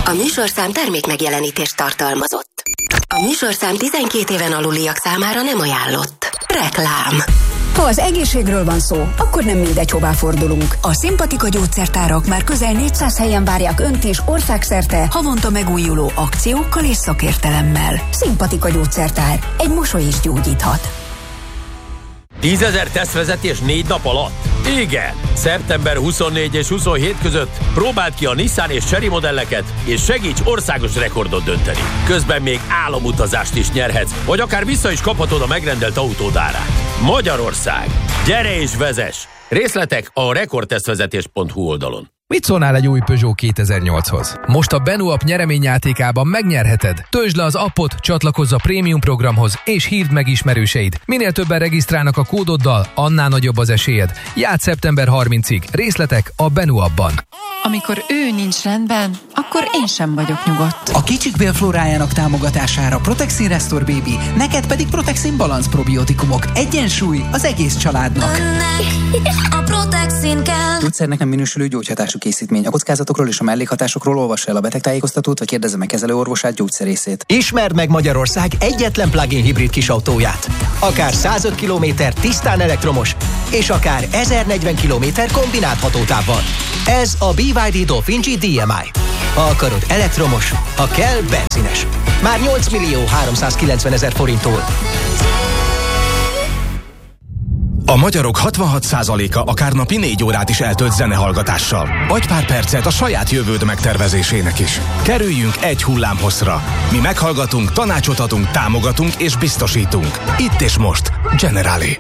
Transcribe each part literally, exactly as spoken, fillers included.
A műsorszám termék megjelenítést tartalmazott. A műsorszám tizenkét éven aluliak számára nem ajánlott. Reklám. Ha az egészségről van szó, akkor nem mindegy, hová fordulunk. A Szimpatika gyógyszertárak már közel négyszáz helyen várják Önt is országszerte havonta megújuló akciókkal és szakértelemmel. Szimpatika gyógyszertár. Egy mosoly is gyógyíthat. tízezer tesztvezetés négy nap alatt? Igen! szeptember huszonnégy és huszonhét között próbáld ki a Nissan és Chery modelleket, és segíts országos rekordot dönteni. Közben még álomutazást is nyerhetsz, vagy akár vissza is kaphatod a megrendelt autód árát. Magyarország! Gyere és vezess! Részletek a rekordtesztvezetés pont hu oldalon. Mit szólnál egy új Peugeot kétezer-nyolchoz? Most a Benu App nyereményjátékában megnyerheted. Töltsd le az appot, csatlakozz a prémium programhoz, és hívd meg ismerőseid. Minél többen regisztrálnak a kódoddal, annál nagyobb az esélyed. Játsz szeptember harmincadikáig. Részletek a Benu Appban. Amikor ő nincs rendben, akkor én sem vagyok nyugodt. A kicsik bélflórájának támogatására Protexin Restore Baby, neked pedig Protexin Balance probiotikumok. Egyensúly az egész családnak. Önnek a Protexin kell. Gyógyszernek nem minősülő gyógyhatású készítmény. A kockázatokról és a mellékhatásokról olvassa el a betegtájékoztatót, vagy kérdezze meg kezelőorvosát, gyógyszerészét. Ismerd meg Magyarország egyetlen plug-in hibrid kisautóját. Akár százöt kilométer tisztán elektromos, és akár ezernegyven kilométer kombinált hatótávval. Ez a bé vé dé Dolphin G dé em i. Ha akarod elektromos, ha kell benzines. Már nyolc millió háromszázkilencvenezer forinttól. A magyarok hatvanhat százaléka akár napi négy órát is eltölt zenehallgatással. Adj pár percet a saját jövőd megtervezésének is. Kerüljünk egy hullámhosszra. Mi meghallgatunk, tanácsot adunk, támogatunk és biztosítunk. Itt és most. Generali.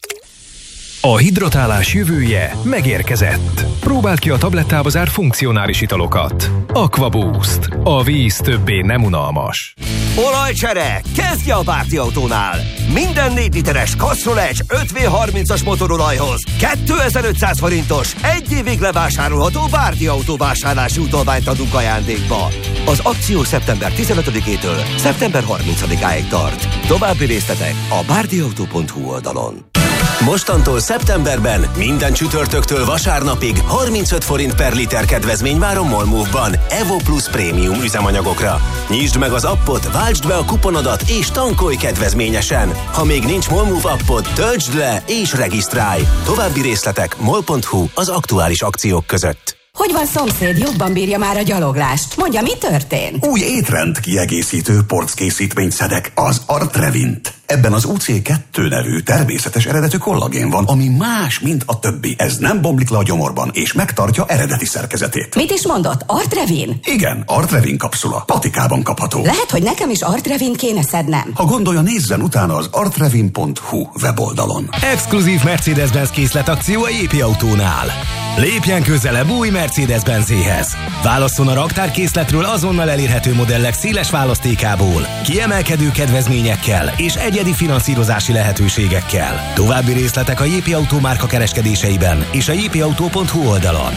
A hidratálás jövője megérkezett. Próbáld ki a tablettába zárt funkcionális italokat. Aquaboost. A víz többé nem unalmas. Olajcsere! Kezdje a Bárdi Autónál! Minden négy literes Castrol Edge öt vé harmincas motorolajhoz kétezer-ötszáz forintos, egy évig levásárolható Bárdi Autó vásárlási utalványt adunk ajándékba. Az akció szeptember tizenötödikétől szeptember harmincadikáig tart. További részletek a bárdiautó pont hu oldalon. Mostantól szeptemberben minden csütörtöktől vasárnapig harmincöt forint per liter kedvezmény vár a Molmove-ban Evo Plus prémium üzemanyagokra. Nyisd meg az appot, váltsd be a kuponodat és tankolj kedvezményesen. Ha még nincs Molmove appod, töltsd le és regisztrálj. További részletek mol pont hu az aktuális akciók között. Hogy van, szomszéd, jobban bírja már a gyaloglást? Mondja, mi történt? Új étrend kiegészítő porckészítményt szedek, az Artrevint. Ebben az u cé kettő nevű természetes eredetű kollagén van, ami más, mint a többi. Ez nem bomlik le a gyomorban, és megtartja eredeti szerkezetét. Mit is mondott? Artrevin? Igen, Artrevin kapszula. Patikában kapható. Lehet, hogy nekem is Artrevin kéne szednem. Ha gondolja, nézzen utána az artrevin pont hu weboldalon. Exkluzív Mercedes-Benz készletakció a Jépi Autónál. Lépjen közelebb új Mercedes-Benzéhez. Válasszon a raktárkészletről azonnal elérhető modellek széles választékából, kiemelkedő kedvezményekkel és egyedi finanszírozási lehetőségekkel. További részletek a Jépi Autó márka kereskedéseiben és a jépiautó pont hu oldalon.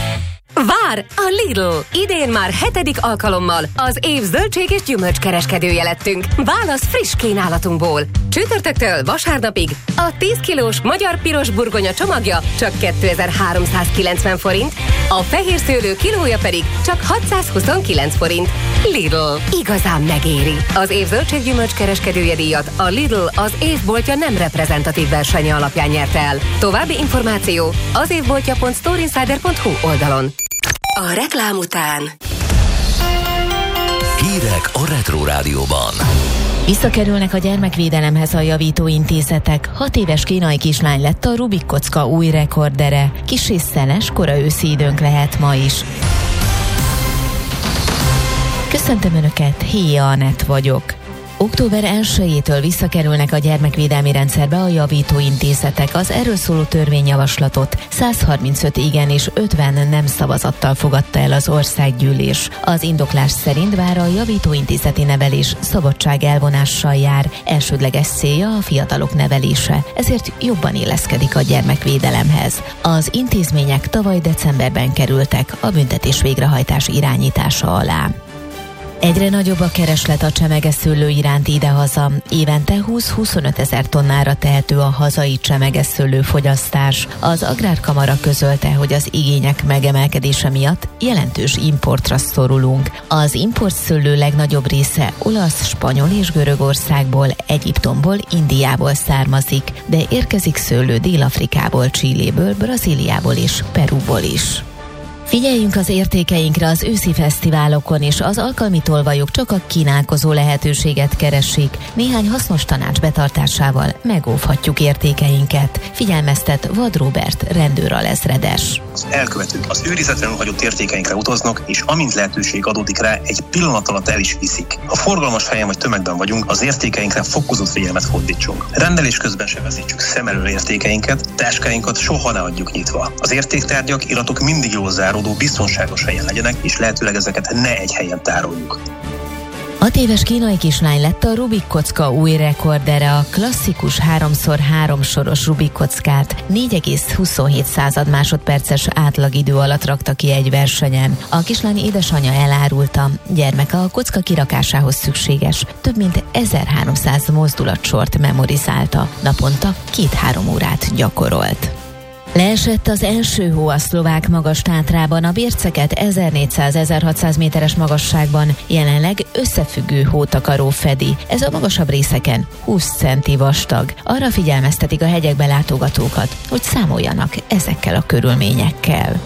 Vár a Lidl! Idén már hetedik alkalommal az év zöldség és gyümölcs kereskedője lettünk. Válasz friss kínálatunkból. Csütörtöktől vasárnapig a tíz kilós magyar piros burgonya csomagja csak kétezer-háromszázkilencven forint, a fehér szőlő kilója pedig csak hatszázhuszonkilenc forint. Lidl. Igazán megéri. Az év zöldség-gyümölcs kereskedője díjat a Lidl az évboltja nem reprezentatív versenye alapján nyerte el. További információ az évboltja pont storeinsider pont hu oldalon. A reklám után hírek a Retro Rádióban. Visszakerülnek a gyermekvédelemhez a javítóintézetek. Hat éves kínai kislány lett a Rubik kocka új rekordere. Kis és szeles, kora őszi időnk lehet ma is. Köszöntöm Önöket, Héja Anett vagyok. október elsejétől visszakerülnek a gyermekvédelmi rendszerbe a javítóintézetek. Az erről szóló törvényjavaslatot százharmincöt igen és ötven nem szavazattal fogadta el az országgyűlés. Az indoklás szerint bár a javítóintézeti nevelés szabadság elvonással jár, elsődleges célja a fiatalok nevelése, ezért jobban illeszkedik a gyermekvédelemhez. Az intézmények tavaly decemberben kerültek a büntetés végrehajtás irányítása alá. Egyre nagyobb a kereslet a csemegeszőlő iránt idehaza. Évente húsz-huszonöt ezer tonnára tehető a hazai csemegeszőlő fogyasztás. Az Agrárkamara közölte, hogy az igények megemelkedése miatt jelentős importra szorulunk. Az importszőlő legnagyobb része olasz, spanyol és Görögországból, Egyiptomból, Indiából származik, de érkezik szőlő Dél-Afrikából, Chiléből, Brazíliából és Perúból is. Figyeljünk az értékeinkre az őszi fesztiválokon, és az alkalmi tolvajok csak a kínálkozó lehetőséget keresik. Néhány hasznos tanács betartásával megóvhatjuk értékeinket. Figyelmeztet Vad Róbert, rendőralezredes. Az elkövetők az őrizetlenül hagyott értékeinkre utaznak, és amint lehetőség adódik rá, egy pillanat alatt el is viszik. Ha forgalmas helyen vagy tömegben vagyunk, az értékeinkre fokozott figyelmet fordítsunk. Rendelés közben se vezítsük szem elől értékeinket, táskáinkat soha ne adjuk nyitva. Az értéktárgyak, iratok mindig jól záródó, biztonságos helyen legyenek, és lehetőleg ezeket ne egy helyen tároljuk. Hat éves kínai kislány lett a Rubik kocka új rekordere. A klasszikus háromszor három soros Rubik kockát négy egész huszonhét század másodperces átlagidő alatt rakta ki egy versenyen. A kislány édesanyja elárulta, gyermeke a kocka kirakásához szükséges több mint ezerháromszáz mozdulatsort memorizálta. Naponta két-három órát gyakorolt. Leesett az első hó a szlovák Magas-Tátrában, a bérceket ezernégyszáz-ezerhatszáz méteres magasságban jelenleg összefüggő hótakaró fedi. Ez a magasabb részeken húsz centi vastag. Arra figyelmeztetik a hegyekbe látogatókat, hogy számoljanak ezekkel a körülményekkel.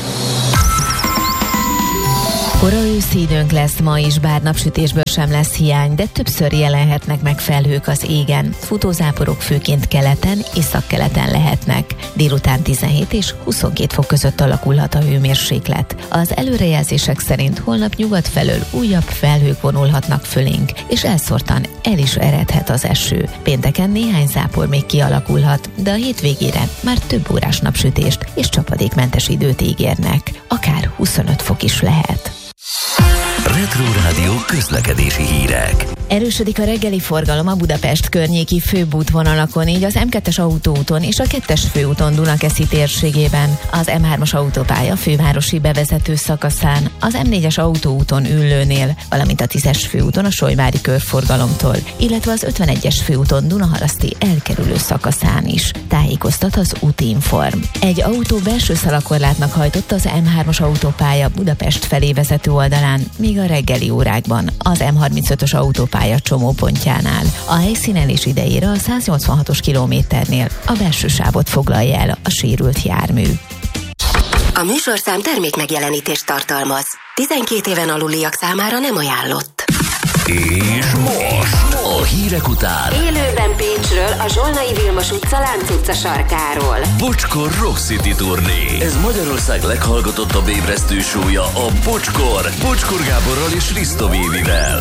Kora őszi időnk lesz ma is, bár napsütésből sem lesz hiány, de többször jelenhetnek meg felhők az égen. Futózáporok főként keleten, északkeleten lehetnek. Délután tizenhét és huszonkét fok között alakulhat a hőmérséklet. Az előrejelzések szerint holnap nyugat felől újabb felhők vonulhatnak fölénk, és elszórtan el is eredhet az eső. Pénteken néhány zápor még kialakulhat, de a hétvégére már több órás napsütést és csapadékmentes időt ígérnek. Akár huszonöt fok is lehet. Retro Rádió közlekedési hírek. Erősödik a reggeli forgalom a Budapest környéki főbb útvonalakon, így az em kettes autóúton és a kettes főúton Dunakeszi térségében, az em hármas autópálya fővárosi bevezető szakaszán, az em négyes autóúton Üllőnél, valamint a tízes főúton a Solymári körforgalomtól, illetve az ötvenegyes főúton Dunaharaszti elkerülő szakaszán is. Tájékoztat az Útinform. Egy autó belső szalakorlátnak hajtott az em hármas autópálya Budapest felé vezető oldalán, míg a reggeli órákban az em harmincötös autópálya csomópontjánál. A helyszínelés idejére a száznyolcvanhatos kilométernél a belső sávot foglalja el a sérült jármű. A műsorszám termék megjelenítést tartalmaz. tizenkét éven aluliak számára nem ajánlott. És most a hírek után Élőben Pécsről, a Zsolnai Vilmos utca Lánc utca sarkáról. Bocskor Rock City turné. Ez Magyarország leghallgatottabb ébresztő show-ja, a Bocskor. Bocskor Gáborral és Risto Vévivel.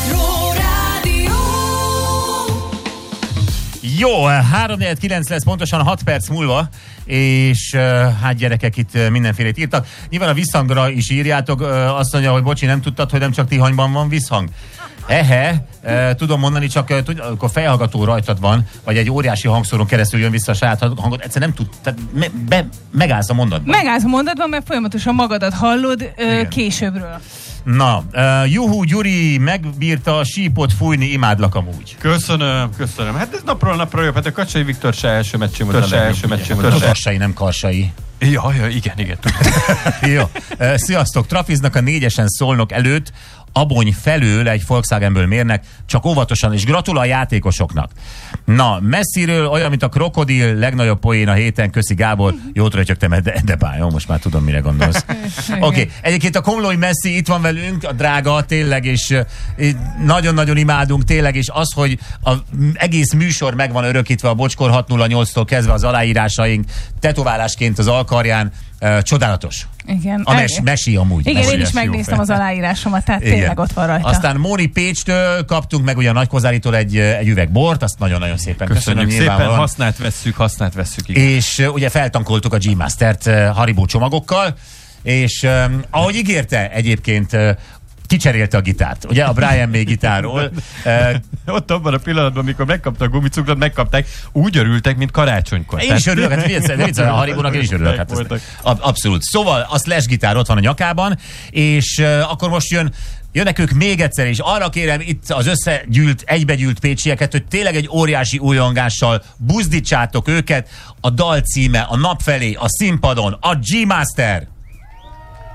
Jó, három negyven kilenc lesz pontosan hat perc múlva, és uh, hát gyerekek itt mindenfélét írtak. Nyilván a visszhangra is írjátok, uh, azt mondja, hogy bocsi, nem tudtad, hogy nem csak Tihanyban van visszhang. Ehe, uh, tudom mondani, csak uh, tud, amikor fejhallgató rajtad van, vagy egy óriási hangszoron keresztül jön vissza a saját hangot, egyszer nem tud, tehát me, be, megállsz a mondatban. Megállsz a mondatban, mert folyamatosan magadat hallod uh, későbbről. Na, uh, Juhu Gyuri megbírta a sípot fújni, imádlak amúgy. Köszönöm, köszönöm. Hát ez napról napra jobb, hát a Kacsai Viktor se első meccsém volt a legjobb. Első meccsém volt a legjobb. Karsai, nem Karsai. Ja, ja, igen, igen. Jó. Uh, sziasztok, trafiznak a négyesen Szolnok előtt, Abony felől egy Volkswagenből mérnek, csak óvatosan, és gratulál a játékosoknak. Na, messziről olyan, mint a krokodil, legnagyobb poén a héten, köszi Gábor, jót rötyögtem, de, de bár, jó, most már tudom, mire gondolsz. Oké, okay. Egyébként a Komlói Messzi itt van velünk, a drága, tényleg, és nagyon-nagyon imádunk, tényleg, és az, hogy az egész műsor meg van örökítve a Bocskor hat nulla nyolctól kezdve az aláírásaink, tetoválásként az alkarján, Uh, csodálatos. Igen. A mes, mesi amúgy. Igen, mesi, én is megnéztem az aláírásomat, tehát igen. Tényleg ott van rajta. Aztán Móri Pécstől kaptunk meg ugye a Nagykozárítól egy, egy üveg bort, azt nagyon-nagyon szépen köszönjük. Köszönjük szépen, hasznát vesszük, hasznát vesszük. Igen. És uh, ugye feltankoltuk a G-Mastert uh, Haribo csomagokkal, és um, ahogy ígérte egyébként uh, kicserélte a gitárt. Ugye a Brian May gitárról. uh, Ott abban a pillanatban, amikor megkapta a gumicukrot, megkapták, úgy örültek, mint karácsonykor. Én is örülök, hát figyelj, a Haribónak én is örülök. Hát abszolút. Szóval a Slash gitár ott van a nyakában, és uh, akkor most jön Jönnek ők még egyszer, és arra kérem itt az összegyűlt, egybegyűlt pécsieket, hogy tényleg egy óriási újongással buzdítsátok őket. A dal címe a nap felé, a színpadon, a G-Master.